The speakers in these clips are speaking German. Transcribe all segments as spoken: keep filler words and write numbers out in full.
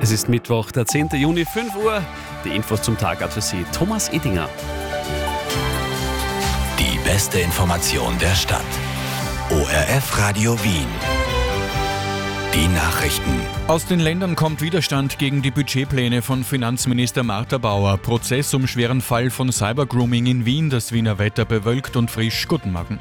Es ist Mittwoch, der zehnten Juni, fünf Uhr. Die Infos zum Tag hat für Sie Thomas Edinger. Die beste Information der Stadt. O R F Radio Wien. Die Nachrichten. Aus den Ländern kommt Widerstand gegen die Budgetpläne von Finanzminister Martha Bauer. Prozess um schweren Fall von Cybergrooming in Wien. Das Wiener Wetter bewölkt und frisch. Guten Morgen.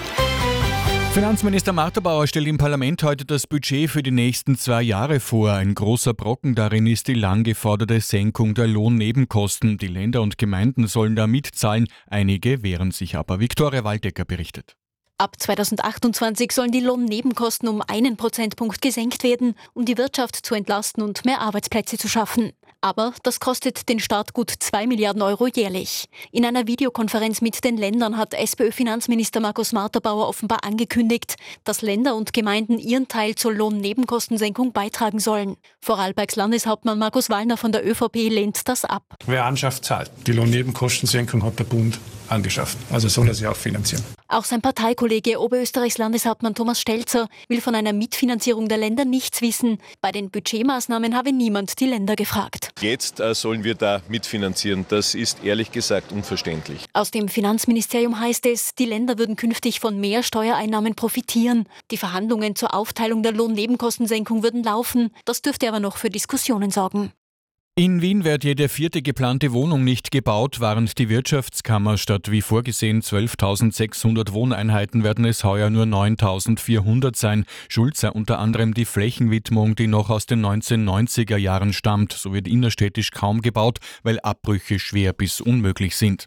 Finanzminister Martha Bauer stellt im Parlament heute das Budget für die nächsten zwei Jahre vor. Ein großer Brocken darin ist die lang geforderte Senkung der Lohnnebenkosten. Die Länder und Gemeinden sollen da mitzahlen. Einige wehren sich aber. Viktoria Waldecker berichtet. Ab zweitausendachtundzwanzig sollen die Lohnnebenkosten um einen Prozentpunkt gesenkt werden, um die Wirtschaft zu entlasten und mehr Arbeitsplätze zu schaffen. Aber das kostet den Staat gut zwei Milliarden Euro jährlich. In einer Videokonferenz mit den Ländern hat SPÖ-Finanzminister Markus Martha-Bauer offenbar angekündigt, dass Länder und Gemeinden ihren Teil zur Lohnnebenkostensenkung beitragen sollen. Vorarlbergs Landeshauptmann Markus Wallner von der ÖVP lehnt das ab. Wer anschafft, zahlt. Die Lohnnebenkostensenkung hat der Bund angeschafft. Also soll er sie auch finanzieren. Auch sein Parteikollege Oberösterreichs Landeshauptmann Thomas Stelzer will von einer Mitfinanzierung der Länder nichts wissen. Bei den Budgetmaßnahmen habe niemand die Länder gefragt. Jetzt äh, sollen wir da mitfinanzieren. Das ist ehrlich gesagt unverständlich. Aus dem Finanzministerium heißt es, die Länder würden künftig von mehr Steuereinnahmen profitieren. Die Verhandlungen zur Aufteilung der Lohnnebenkostensenkung würden laufen. Das dürfte aber noch für Diskussionen sorgen. In Wien wird jede vierte geplante Wohnung nicht gebaut, warnt die Wirtschaftskammer. Statt wie vorgesehen zwölftausendsechshundert Wohneinheiten werden es heuer nur neuntausendvierhundert sein. Schuld sei unter anderem die Flächenwidmung, die noch aus den neunzehnhundertneunziger Jahren stammt. So wird innerstädtisch kaum gebaut, weil Abbrüche schwer bis unmöglich sind.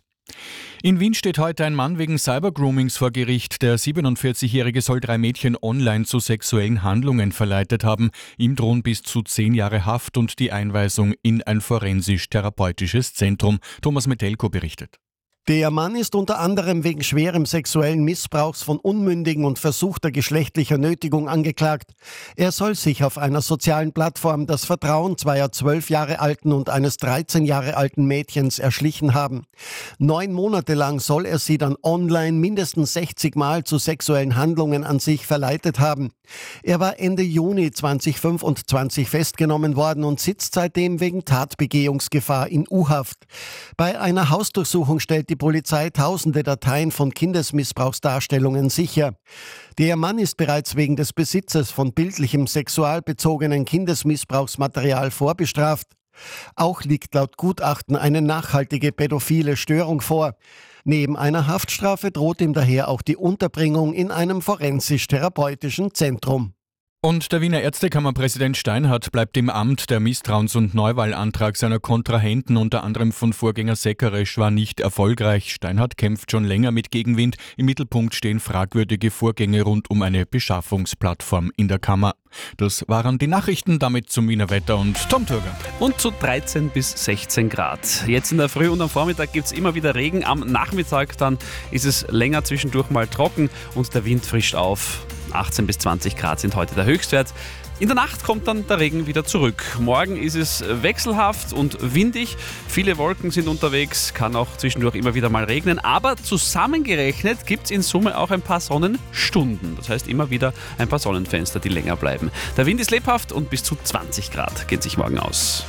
In Wien steht heute ein Mann wegen Cybergroomings vor Gericht. Der siebenundvierzigjährige soll drei Mädchen online zu sexuellen Handlungen verleitet haben. Ihm drohen bis zu zehn Jahre Haft und die Einweisung in ein forensisch-therapeutisches Zentrum. Thomas Metelko berichtet. Der Mann ist unter anderem wegen schwerem sexuellen Missbrauchs von Unmündigen und versuchter geschlechtlicher Nötigung angeklagt. Er soll sich auf einer sozialen Plattform das Vertrauen zweier zwölf Jahre alten und eines dreizehn Jahre alten Mädchens erschlichen haben. Neun Monate lang soll er sie dann online mindestens sechzig Mal zu sexuellen Handlungen an sich verleitet haben. Er war Ende Juni zweitausendfünfundzwanzig festgenommen worden und sitzt seitdem wegen Tatbegehungsgefahr in U-Haft. Bei einer Hausdurchsuchung stellt die Polizei tausende Dateien von Kindesmissbrauchsdarstellungen sicher. Der Mann ist bereits wegen des Besitzes von bildlichem sexualbezogenen Kindesmissbrauchsmaterial vorbestraft. Auch liegt laut Gutachten eine nachhaltige pädophile Störung vor. Neben einer Haftstrafe droht ihm daher auch die Unterbringung in einem forensisch-therapeutischen Zentrum. Und der Wiener Ärztekammerpräsident Steinhardt bleibt im Amt. Der Misstrauens- und Neuwahlantrag seiner Kontrahenten, unter anderem von Vorgänger Sekeresch, war nicht erfolgreich. Steinhardt kämpft schon länger mit Gegenwind. Im Mittelpunkt stehen fragwürdige Vorgänge rund um eine Beschaffungsplattform in der Kammer. Das waren die Nachrichten, damit zum Wiener Wetter und Tom Turger. Und zu dreizehn bis sechzehn Grad. Jetzt in der Früh und am Vormittag gibt es immer wieder Regen. Am Nachmittag dann ist es länger zwischendurch mal trocken und der Wind frischt auf. achtzehn bis zwanzig Grad sind heute der Höchstwert. In der Nacht kommt dann der Regen wieder zurück. Morgen ist es wechselhaft und windig. Viele Wolken sind unterwegs, kann auch zwischendurch immer wieder mal regnen. Aber zusammengerechnet gibt es in Summe auch ein paar Sonnenstunden. Das heißt immer wieder ein paar Sonnenfenster, die länger bleiben. Der Wind ist lebhaft und bis zu zwanzig Grad geht sich morgen aus.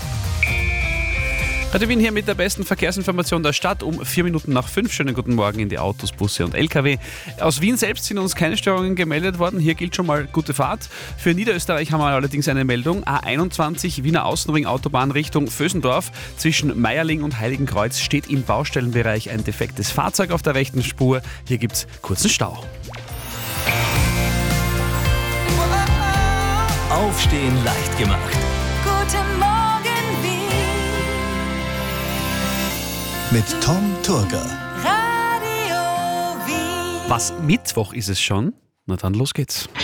Radio Wien hier mit der besten Verkehrsinformation der Stadt um vier Minuten nach fünf. Schönen guten Morgen in die Autos, Busse und L K W. Aus Wien selbst sind uns keine Störungen gemeldet worden. Hier gilt schon mal gute Fahrt. Für Niederösterreich haben wir allerdings eine Meldung. A einundzwanzig Wiener Außenring Autobahn Richtung Vösendorf. Zwischen Meierling und Heiligenkreuz steht im Baustellenbereich ein defektes Fahrzeug auf der rechten Spur. Hier gibt es kurzen Stau. Aufstehen leicht gemacht. Guten Morgen Mit Tom Turger. Radio Wien. Was, Mittwoch ist es schon? Na dann, los geht's.